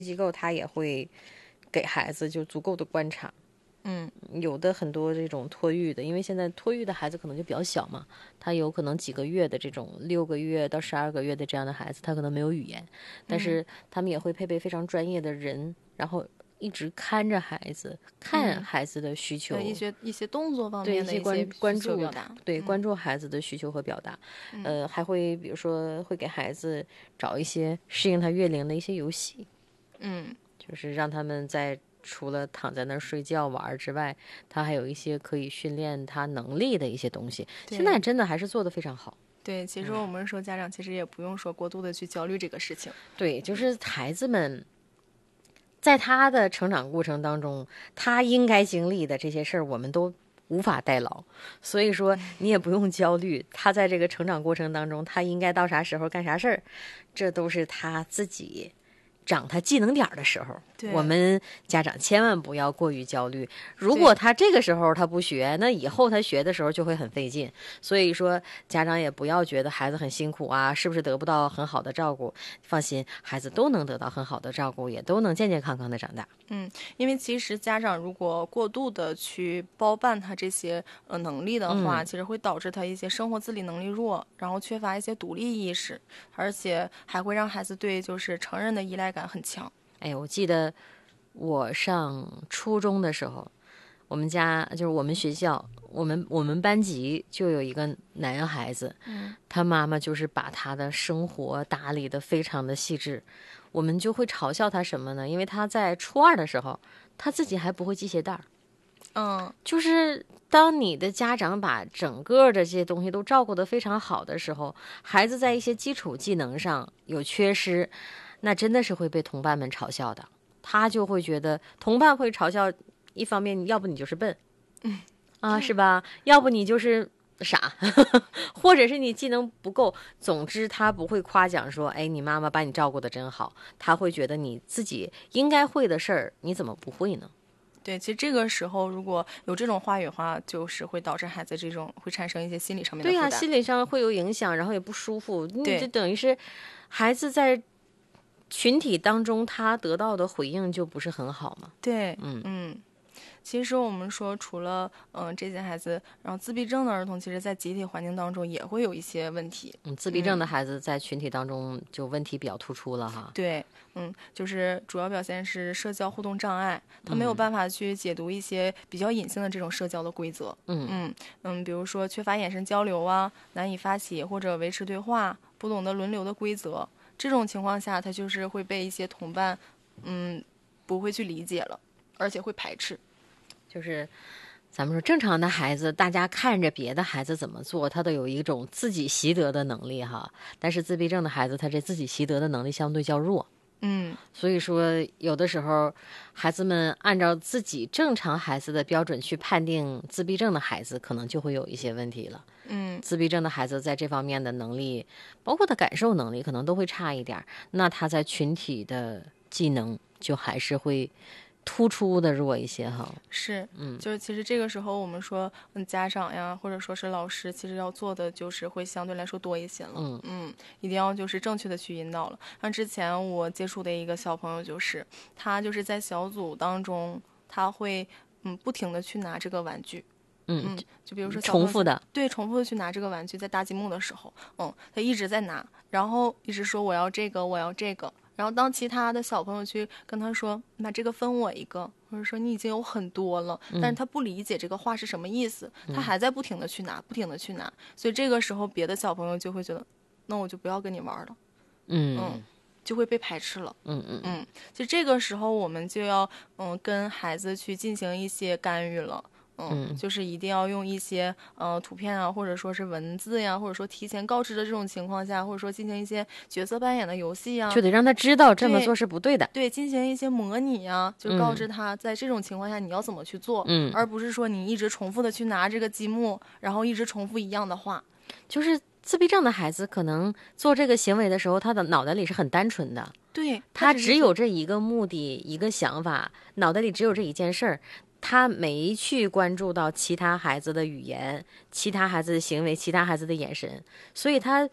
机构他也会给孩子就足够的观察。有的很多这种托育的，因为现在托育的孩子可能就比较小嘛，他有可能几个月的这种6个月到12个月的这样的孩子，他可能没有语言，但是他们也会配备非常专业的人，然后一直看着孩子，看孩子的需求， 一些动作方对面的一些关注需求表达， 对关注孩子的需求和表达。还会比如说会给孩子找一些适应他月龄的一些游戏，就是让他们在除了躺在那儿睡觉玩之外，他还有一些可以训练他能力的一些东西。现在真的还是做得非常好。 对，其实我们说家长其实也不用说过度的去焦虑这个事情。 对，就是孩子们在他的成长过程当中，他应该经历的这些事儿，我们都无法代劳，所以说你也不用焦虑。他在这个成长过程当中，他应该到啥时候干啥事儿，这都是他自己长他技能点的时候，我们家长千万不要过于焦虑。如果他这个时候他不学，那以后他学的时候就会很费劲。所以说家长也不要觉得孩子很辛苦啊，是不是得不到很好的照顾？放心，孩子都能得到很好的照顾，也都能健健康康的长大。 因为其实家长如果过度的去包办他这些能力的话，其实会导致他一些生活自理能力弱，然后缺乏一些独立意识，而且还会让孩子对就是成人的依赖感很强。 我记得我上初中的时候，我们家就是我们学校，我们班级就有一个男孩子，他妈妈就是把他的生活打理得非常的细致，我们就会嘲笑他什么呢？因为他在初2的时候，他自己还不会系鞋带就是当你的家长把整个的这些东西都照顾得非常好的时候，孩子在一些基础技能上有缺失，那真的是会被同伴们嘲笑的。他就会觉得同伴会嘲笑，一方面要不你就是笨，是吧？要不你就是傻，或者是你技能不够。总之他不会夸奖说，哎，你妈妈把你照顾得真好，他会觉得你自己应该会的事儿你怎么不会呢？ 对，其实这个时候如果有这种话语的话，就是会导致孩子这种会产生一些心理上面的负担。 对呀，心理上会有影响，然后也不舒服。你就等于是孩子在群体当中他得到的回应就不是很好嘛。 对，其实我们说，除了这些孩子，然后自闭症的儿童，其实在集体环境当中也会有一些问题。 自闭症的孩子在群体当中就问题比较突出了哈。 对，就是主要表现是社交互动障碍，他没有办法去解读一些比较隐性的这种社交的规则。比如说缺乏眼神交流啊，难以发起或者维持对话，不懂得轮流的规则。这种情况下，他就是会被一些同伴，不会去理解了，而且会排斥。 就是咱们说正常的孩子，大家看着别的孩子怎么做，他都有一种自己习得的能力哈。但是自闭症的孩子，他这自己习得的能力相对较弱。所以说有的时候孩子们按照自己正常孩子的标准去判定自闭症的孩子，可能就会有一些问题了。自闭症的孩子在这方面的能力，包括他感受能力，可能都会差一点，那他在群体的技能就还是会突出的弱一些哈。 是，就是其实这个时候我们说，家长呀，或者说是老师，其实要做的就是会相对来说多一些了。一定要就是正确的去引导了。像之前我接触的一个小朋友，就是他就是在小组当中，他会不停的去拿这个玩具。就比如说重复的去拿这个玩具，在搭积木的时候，他一直在拿，然后一直说我要这个，我要这个。然后当其他的小朋友去跟他说，那这个分我一个，或者说你已经有很多了，但是他不理解这个话是什么意思，他还在不停的去拿，不停的去拿，所以这个时候别的小朋友就会觉得，那我就不要跟你玩了，就会被排斥了。就这个时候我们就要跟孩子去进行一些干预了。就是一定要用一些图片啊，或者说是文字呀，或者说提前告知的这种情况下，或者说进行一些角色扮演的游戏啊， 就得让他知道这么做是不对的。 对，进行一些模拟啊，就告知他在这种情况下你要怎么去做，而不是说你一直重复的去拿这个积木，然后一直重复一样的话。 就是自闭症的孩子可能做这个行为的时候，他的脑袋里是很单纯的， 对， 他只有这一个目的，一个想法，脑袋里只有这一件事儿。他没去关注到其他孩子的语言、其他孩子的行为、其他孩子的眼神，所以他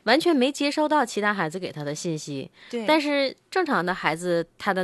完全没接收到其他孩子给他的信息。 对， 但是正常的孩子，他的